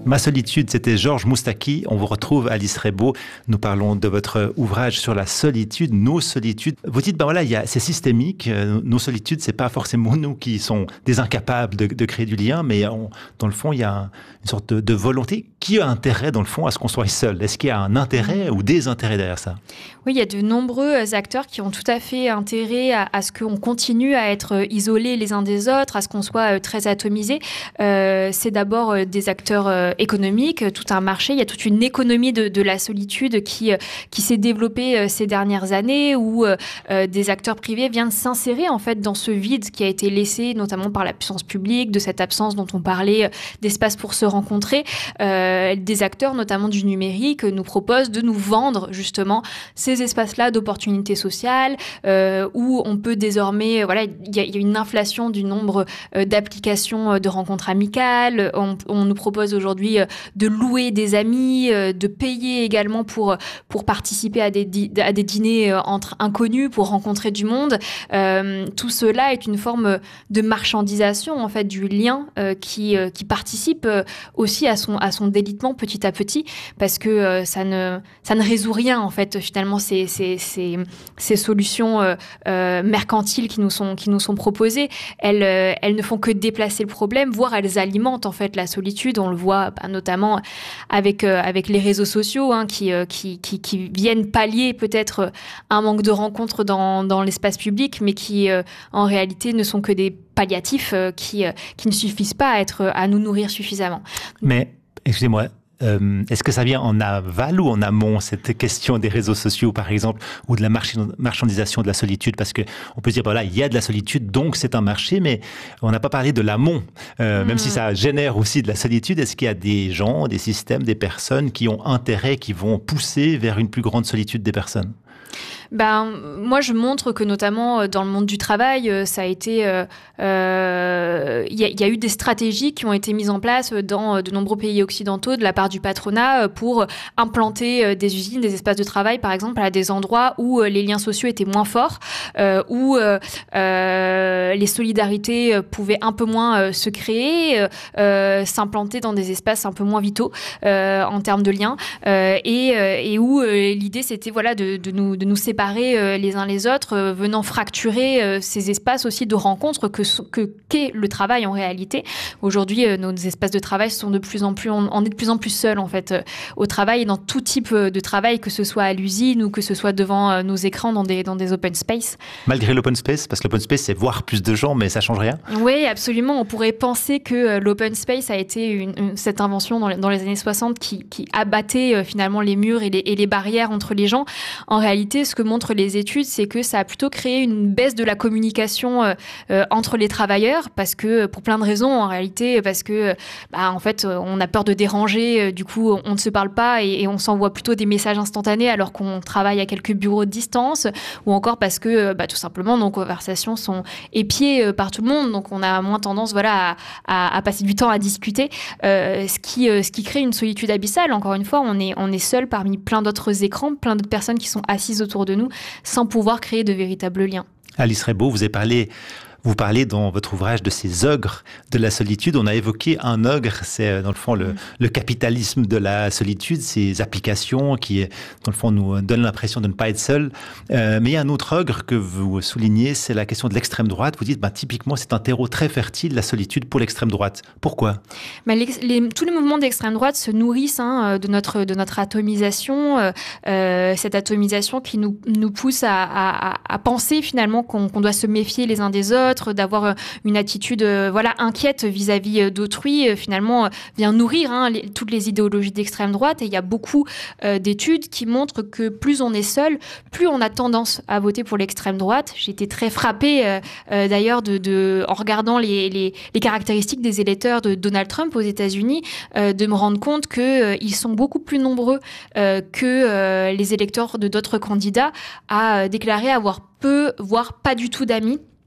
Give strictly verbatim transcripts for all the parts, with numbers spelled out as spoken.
Ma solitude, c'était Georges Moustaki. On vous retrouve, Alice Rebaud. Nous parlons de votre ouvrage sur la solitude, nos solitudes. Vous dites, ben voilà, il y a, c'est systémique. Nos solitudes, c'est pas forcément nous qui sommes des incapables de, de créer du lien, mais on, dans le fond, il y a un, une sorte de, de volonté. Qui a intérêt, dans le fond, à ce qu'on soit seul? Est-ce qu'il y a un intérêt ou des intérêts derrière ça? Oui, il y a de nombreux acteurs qui ont tout à fait intérêt à, à ce qu'on continue à être isolés les uns des autres, à ce qu'on soit très atomisés. Euh, c'est d'abord des acteurs euh, économiques, tout un marché. Il y a toute une économie de, de la solitude qui, qui s'est développée ces dernières années, où euh, des acteurs privés viennent s'insérer en fait dans ce vide qui a été laissé, notamment par la puissance publique, de cette absence dont on parlait d'espace pour se rencontrer. Euh, des acteurs, notamment du numérique, nous proposent de nous vendre justement ces espaces-là d'opportunités sociales, euh, où on peut désormais, voilà, il y, y a une inflation du nombre euh, d'applications de rencontres amicales. On, on nous propose aujourd'hui euh, de louer des amis, euh, de payer également pour pour participer à des di- à des dîners euh, entre inconnus, pour rencontrer du monde. Euh, tout cela est une forme de marchandisation en fait du lien euh, qui euh, qui participe euh, aussi à son à son délitement petit à petit, parce que euh, ça ne ça ne résout rien en fait finalement ces ces ces, ces solutions euh, euh, mercantiles qui nous sont qui nous sont proposées. Elles euh, elles ne font que déplacer le problème, voire elles alimentent en fait la solitude. On le voit bah, notamment avec euh, avec les réseaux sociaux hein, qui, euh, qui qui qui viennent pallier peut-être un manque de rencontres dans dans l'espace public, mais qui euh, en réalité ne sont que des palliatifs euh, qui euh, qui ne suffisent pas à être à nous nourrir suffisamment. Mais excusez-moi, euh, est-ce que ça vient en aval ou en amont, cette question des réseaux sociaux, par exemple, ou de la marchandisation de la solitude? Parce qu'on peut se dire, voilà, il y a de la solitude, donc c'est un marché, mais on n'a pas parlé de l'amont. Euh, mmh. Même si ça génère aussi de la solitude, est-ce qu'il y a des gens, des systèmes, des personnes qui ont intérêt, qui vont pousser vers une plus grande solitude des personnes? Ben, moi, je montre que notamment dans le monde du travail, ça a été, il euh, euh, y, y a eu des stratégies qui ont été mises en place dans de nombreux pays occidentaux de la part du patronat pour implanter des usines, des espaces de travail, par exemple, à des endroits où les liens sociaux étaient moins forts, euh, où euh, les solidarités pouvaient un peu moins se créer, euh, s'implanter dans des espaces un peu moins vitaux euh, en termes de liens, euh, et, et où l'idée c'était voilà de, de nous de nous séparer les uns les autres, venant fracturer ces espaces aussi de rencontre que, que qu'est le travail en réalité. Aujourd'hui, nos espaces de travail sont de plus en plus, on, on est de plus en plus seuls en fait au travail et dans tout type de travail, que ce soit à l'usine ou que ce soit devant nos écrans dans des dans des open space. Malgré l'open space, parce que l'open space c'est voir plus de gens, mais ça change rien. Oui, absolument. On pourrait penser que l'open space a été une, une, cette invention dans les, dans les années soixante qui, qui abattait euh, finalement les murs et les, et les barrières entre les gens. En réalité, ce que montrent les études, c'est que ça a plutôt créé une baisse de la communication euh, euh, entre les travailleurs, parce que pour plein de raisons en réalité, parce que bah, en fait on a peur de déranger, euh, du coup on ne se parle pas et, et on s'envoie plutôt des messages instantanés alors qu'on travaille à quelques bureaux de distance, ou encore parce que bah, tout simplement nos conversations sont épiées euh, par tout le monde, donc on a moins tendance voilà à, à, à passer du temps à discuter, euh, ce qui euh, ce qui crée une solitude abyssale. Encore une fois, on est on est seul parmi plein d'autres écrans, plein d'autres personnes qui sont assises autour de nous, sans pouvoir créer de véritables liens. Alice Rebaud, vous avez parlé, vous parlez dans votre ouvrage de ces ogres de la solitude. On a évoqué un ogre, c'est dans le fond le, le capitalisme de la solitude, ces applications qui, dans le fond, nous donnent l'impression de ne pas être seuls. Euh, mais il y a un autre ogre que vous soulignez, c'est la question de l'extrême droite. Vous dites, bah, typiquement, c'est un terreau très fertile, la solitude, pour l'extrême droite. Pourquoi ? Mais les, les, tous les mouvements d'extrême droite se nourrissent hein, de, notre, de notre atomisation, euh, cette atomisation qui nous, nous pousse à, à, à penser finalement qu'on, qu'on doit se méfier les uns des autres, d'avoir une attitude euh, voilà inquiète vis-à-vis d'autrui, euh, finalement euh, vient nourrir hein, les, toutes les idéologies d'extrême droite. Et il y a beaucoup euh, d'études qui montrent que plus on est seul, plus on a tendance à voter pour l'extrême droite. J'ai été très frappée euh, euh, d'ailleurs de, de, en regardant les, les, les caractéristiques des électeurs de Donald Trump aux États-Unis, euh, de me rendre compte qu'ils euh, sont beaucoup plus nombreux euh, que euh, les électeurs de d'autres candidats à euh, déclarer avoir peu, voire pas du tout d'amis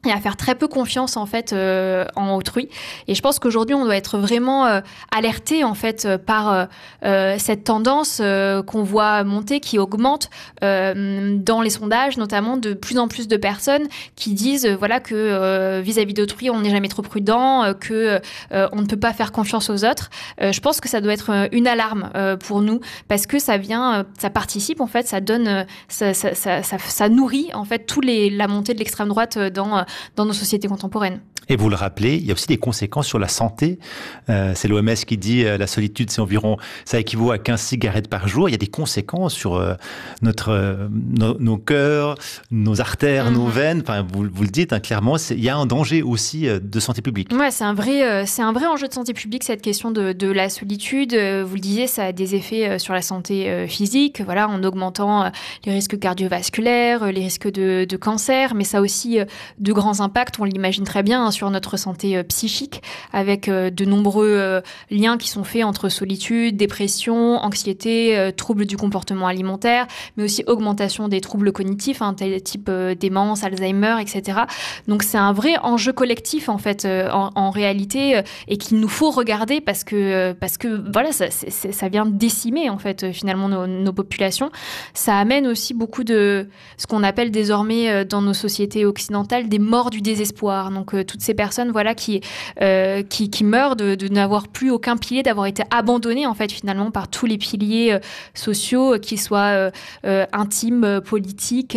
et à faire très peu confiance en fait euh, en autrui. Et je pense qu'aujourd'hui on doit être vraiment euh, alerté en fait euh, par euh, cette tendance euh, qu'on voit monter, qui augmente euh, dans les sondages, notamment de plus en plus de personnes qui disent euh, voilà que euh, vis-à-vis d'autrui on n'est jamais trop prudent, euh, que euh, on ne peut pas faire confiance aux autres. Euh, je pense que ça doit être une alarme euh, pour nous, parce que ça vient, euh, ça participe en fait, ça donne, euh, ça, ça, ça, ça, ça nourrit en fait tous les la montée de l'extrême droite dans dans nos sociétés contemporaines. Et vous le rappelez, il y a aussi des conséquences sur la santé. Euh, c'est l'O M S qui dit euh, la solitude, c'est environ, ça équivaut à quinze cigarettes par jour. Il y a des conséquences sur euh, notre, euh, nos, nos cœurs, nos artères, mm-hmm. nos veines. Enfin, vous, vous le dites hein, clairement, c'est, il y a un danger aussi euh, de santé publique. Ouais, c'est un vrai, euh, c'est un vrai enjeu de santé publique, cette question de, de la solitude. Euh, vous le disiez, ça a des effets euh, sur la santé euh, physique, voilà, en augmentant euh, les risques cardiovasculaires, euh, les risques de, de cancer, mais ça a aussi euh, de grands impacts. On l'imagine très bien hein, sur notre santé euh, psychique, avec euh, de nombreux euh, liens qui sont faits entre solitude, dépression, anxiété, euh, troubles du comportement alimentaire, mais aussi augmentation des troubles cognitifs, hein, tel type euh, démence, Alzheimer, et cetera. Donc c'est un vrai enjeu collectif en fait, euh, en, en réalité, euh, et qu'il nous faut regarder parce que euh, parce que voilà, ça, c'est, c'est, ça vient décimer en fait euh, finalement nos, nos populations. Ça amène aussi beaucoup de ce qu'on appelle désormais euh, dans nos sociétés occidentales des morts du désespoir. Donc euh, toutes ces personnes voilà qui euh, qui, qui meurent de, de n'avoir plus aucun pilier, d'avoir été abandonnées en fait finalement par tous les piliers euh, sociaux, euh, qu'ils soient euh, euh, intimes, euh, politiques,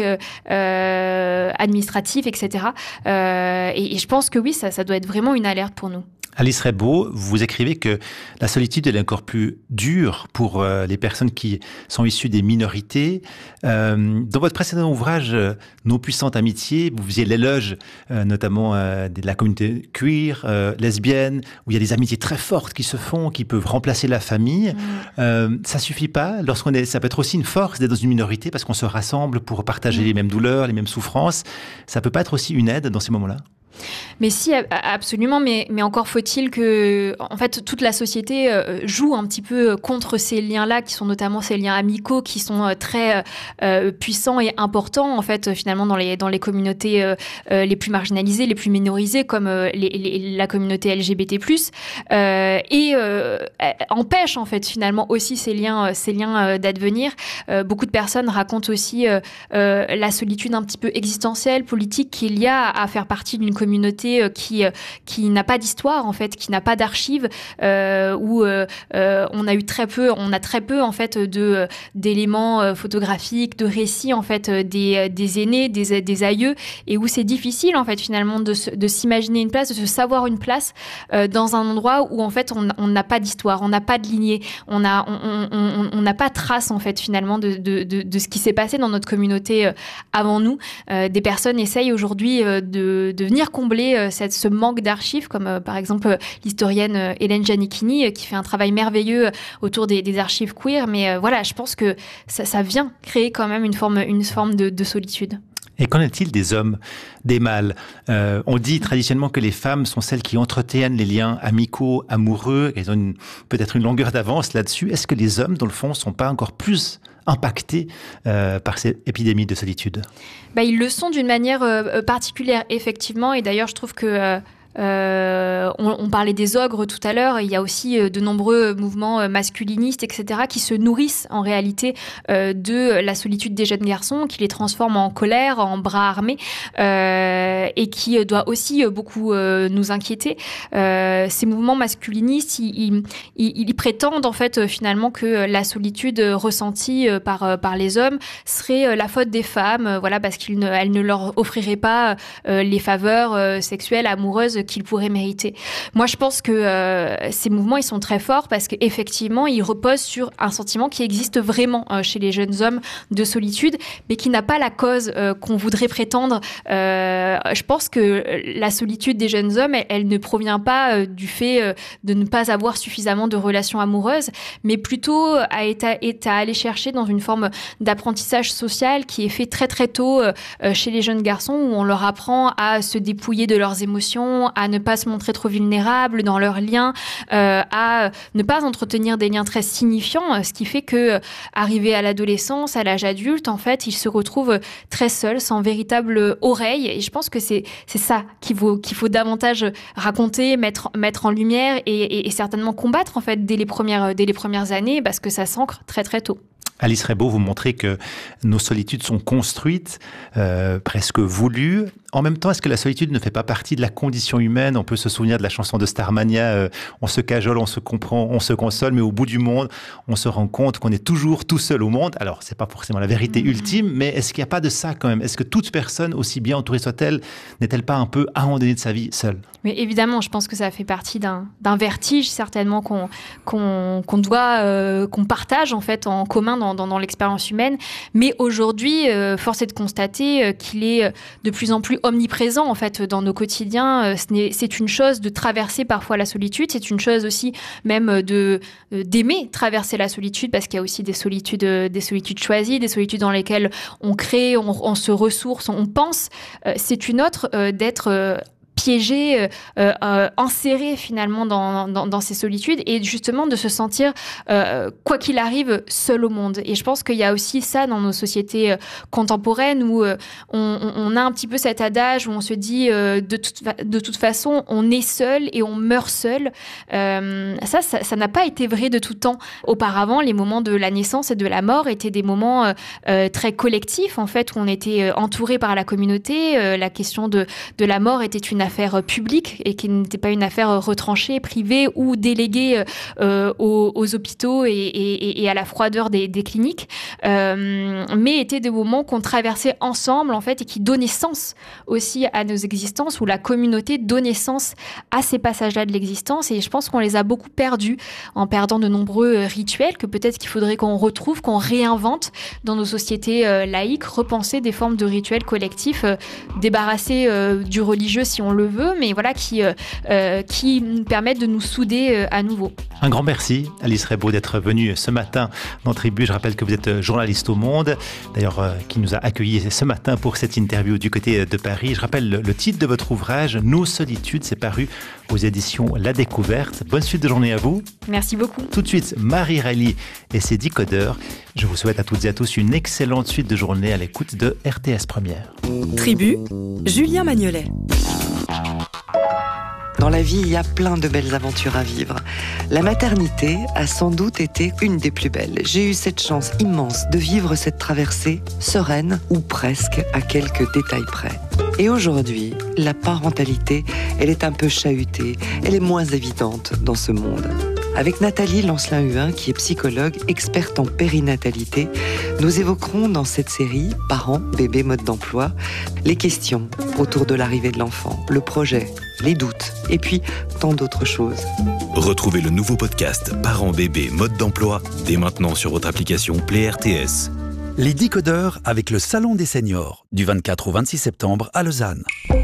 euh, administratifs, et cetera. Euh, et, et je pense que oui, ça, ça doit être vraiment une alerte pour nous. Alice Rebaud, vous écrivez que la solitude elle est encore plus dure pour euh, les personnes qui sont issues des minorités. Euh, dans votre précédent ouvrage, euh, Nos puissantes amitiés, vous faisiez l'éloge euh, notamment euh, de la communauté queer, euh, lesbienne, où il y a des amitiés très fortes qui se font, qui peuvent remplacer la famille. Mmh. Euh, ça suffit pas. Lorsqu'on est, ça peut être aussi une force d'être dans une minorité parce qu'on se rassemble pour partager mmh. les mêmes douleurs, les mêmes souffrances. Ça peut pas être aussi une aide dans ces moments-là? Mais si, absolument, mais, mais encore faut-il que, en fait, toute la société joue un petit peu contre ces liens-là, qui sont notamment ces liens amicaux, qui sont très euh, puissants et importants, en fait, finalement, dans les, dans les communautés euh, les plus marginalisées, les plus minorisées, comme euh, les, les, la communauté L G B T plus, euh, et euh, empêche, en fait, finalement, aussi ces liens, ces liens d'advenir. Euh, beaucoup de personnes racontent aussi euh, euh, la solitude un petit peu existentielle, politique, qu'il y a à faire partie d'une communauté communauté qui qui n'a pas d'histoire en fait, qui n'a pas d'archives, euh, où euh, on a eu très peu, on a très peu en fait de d'éléments photographiques, de récits en fait des des aînés, des des aïeux, et où c'est difficile en fait finalement de de s'imaginer une place, de se savoir une place euh, dans un endroit où en fait on on n'a pas d'histoire, on n'a pas de lignée, on a on on on n'a pas trace en fait finalement de de de, de ce qui s'est passé dans notre communauté euh, avant nous. Euh, des personnes essayent aujourd'hui euh, de de venir combler euh, cette, ce manque d'archives, comme euh, par exemple euh, l'historienne euh, Hélène Giannichini, euh, qui fait un travail merveilleux euh, autour des, des archives queer. Mais euh, voilà, je pense que ça, ça vient créer quand même une forme, une forme de, de solitude. Et qu'en est-il des hommes, des mâles? euh, On dit traditionnellement que les femmes sont celles qui entretiennent les liens amicaux, amoureux, elles ont une, peut-être une longueur d'avance là-dessus. Est-ce que les hommes, dans le fond, ne sont pas encore plus impactés euh, par cette épidémie de solitude? Bah, ils le sont d'une manière euh, particulière, effectivement. Et d'ailleurs, je trouve que... Euh Euh, on, on parlait des ogres tout à l'heure. Il y a aussi euh, de nombreux mouvements euh, masculinistes, et cetera, qui se nourrissent en réalité euh, de la solitude des jeunes garçons, qui les transforment en colère, en bras armés, euh, et qui euh, doit aussi euh, beaucoup euh, nous inquiéter. Euh, ces mouvements masculinistes, ils, ils, ils, ils prétendent en fait euh, finalement que la solitude ressentie euh, par euh, par les hommes serait euh, la faute des femmes, euh, voilà, parce qu'elles ne, elles ne leur offriraient pas euh, les faveurs euh, sexuelles, amoureuses qu'ils pourraient mériter. Moi, je pense que euh, ces mouvements, ils sont très forts parce qu'effectivement, ils reposent sur un sentiment qui existe vraiment euh, chez les jeunes hommes de solitude, mais qui n'a pas la cause euh, qu'on voudrait prétendre. Euh, je pense que la solitude des jeunes hommes, elle, elle ne provient pas euh, du fait euh, de ne pas avoir suffisamment de relations amoureuses, mais plutôt à, est à, est à aller chercher dans une forme d'apprentissage social qui est fait très très tôt euh, chez les jeunes garçons, où on leur apprend à se dépouiller de leurs émotions, à ne pas se montrer trop vulnérables dans leurs liens, euh, à ne pas entretenir des liens très signifiants, ce qui fait que, arrivé à l'adolescence, à l'âge adulte, en fait, ils se retrouvent très seuls, sans véritable oreille. Et je pense que c'est c'est ça qu'il faut qu'il faut davantage raconter, mettre mettre en lumière et, et, et certainement combattre en fait dès les premières dès les premières années, parce que ça s'ancre très très tôt. Alice Rebaud, vous montrez que nos solitudes sont construites, euh, presque voulues. En même temps, est-ce que la solitude ne fait pas partie de la condition humaine ? On peut se souvenir de la chanson de Starmania, euh, on se cajole, on se comprend, on se console, mais au bout du monde, on se rend compte qu'on est toujours tout seul au monde. Alors, c'est pas forcément la vérité mmh. ultime, mais est-ce qu'il n'y a pas de ça quand même ? Est-ce que toute personne, aussi bien entourée soit-elle, n'est-elle pas un peu à un moment donné de sa vie seule ? Mais évidemment, je pense que ça fait partie d'un, d'un vertige certainement qu'on, qu'on, qu'on doit, euh, qu'on partage en fait en commun dans, dans, dans l'expérience humaine. Mais aujourd'hui, euh, force est de constater euh, qu'il est de plus en plus omniprésent en fait dans nos quotidiens. Euh, ce n'est, c'est une chose de traverser parfois la solitude, c'est une chose aussi même de euh, d'aimer traverser la solitude, parce qu'il y a aussi des solitudes, euh, des solitudes choisies, des solitudes dans lesquelles on crée, on, on se ressource, on pense. Euh, c'est une autre euh, d'être euh, piégé, euh, euh, enserré finalement dans, dans, dans ces solitudes, et justement de se sentir, euh, quoi qu'il arrive, seul au monde. Et je pense qu'il y a aussi ça dans nos sociétés euh, contemporaines où euh, on, on a un petit peu cet adage où on se dit euh, de, toute fa- de toute façon on est seul et on meurt seul. Euh, ça, ça, ça n'a pas été vrai de tout temps. Auparavant, les moments de la naissance et de la mort étaient des moments euh, euh, très collectifs en fait, où on était entouré par la communauté. Euh, la question de, de la mort était une affaire publique et qui n'était pas une affaire retranchée, privée ou déléguée euh, aux, aux hôpitaux et, et, et à la froideur des, des cliniques, euh, mais étaient des moments qu'on traversait ensemble en fait et qui donnaient sens aussi à nos existences, où la communauté donnait sens à ces passages-là de l'existence. Et je pense qu'on les a beaucoup perdus en perdant de nombreux rituels que peut-être qu'il faudrait qu'on retrouve, qu'on réinvente dans nos sociétés euh, laïques, repenser des formes de rituels collectifs, euh, débarrasser euh, du religieux si on le veut, mais voilà, qui, euh, qui nous permettent de nous souder euh, à nouveau. Un grand merci, Alice Rebaud, d'être venue ce matin dans Tribu. Je rappelle que vous êtes journaliste au Monde, d'ailleurs, euh, qui nous a accueillis ce matin pour cette interview du côté de Paris. Je rappelle le, le titre de votre ouvrage, Nos solitudes, c'est paru aux éditions La Découverte. Bonne suite de journée à vous. Merci beaucoup. Tout de suite, Marie Reilly et ses décodeurs. Je vous souhaite à toutes et à tous une excellente suite de journée à l'écoute de R T S Première. Tribu, Julien Magnolet. Dans la vie, il y a plein de belles aventures à vivre. La maternité a sans doute été une des plus belles. J'ai eu cette chance immense de vivre cette traversée sereine, ou presque, à quelques détails près. Et aujourd'hui, la parentalité, elle est un peu chahutée, elle est moins évidente dans ce monde. Avec Nathalie Lancelin-Huin, qui est psychologue, experte en périnatalité, nous évoquerons dans cette série « Parents, bébés, mode d'emploi » les questions autour de l'arrivée de l'enfant, le projet, les doutes, et puis tant d'autres choses. Retrouvez le nouveau podcast « Parents, bébés, mode d'emploi » dès maintenant sur votre application Play R T S. Les décodeurs avec le Salon des seniors, du vingt-quatre au vingt-six septembre à Lausanne.